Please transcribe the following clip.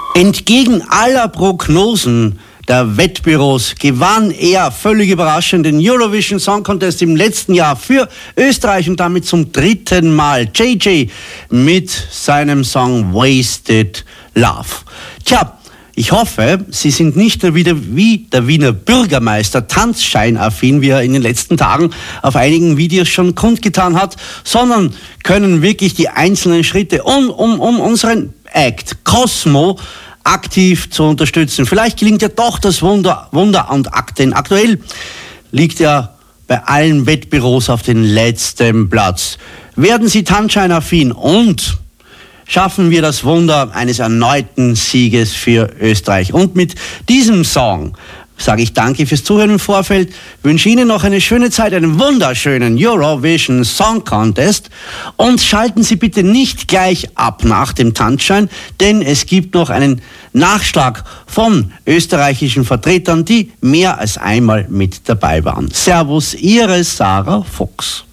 Entgegen aller Prognosen der Wettbüros gewann er völlig überraschend den Eurovision Song Contest im letzten Jahr für Österreich und damit zum 3. Mal. JJ mit seinem Song Wasted Love. Tja, ich hoffe, Sie sind nicht nur wieder wie der Wiener Bürgermeister tanzscheinaffin, wie er in den letzten Tagen auf einigen Videos schon kundgetan hat, sondern können wirklich die einzelnen Schritte, um unseren Act Cosmo aktiv zu unterstützen. Vielleicht gelingt ja doch das Wunder und denn aktuell liegt er bei allen Wettbüros auf den letzten Platz. Werden Sie tanzscheinaffin und schaffen wir das Wunder eines erneuten Sieges für Österreich. Und mit diesem Song sage ich danke fürs Zuhören im Vorfeld, wünsche Ihnen noch eine schöne Zeit, einen wunderschönen Eurovision Song Contest und schalten Sie bitte nicht gleich ab nach dem Tanzschein, denn es gibt noch einen Nachschlag von österreichischen Vertretern, die mehr als einmal mit dabei waren. Servus, Ihre Sarah Fuchs.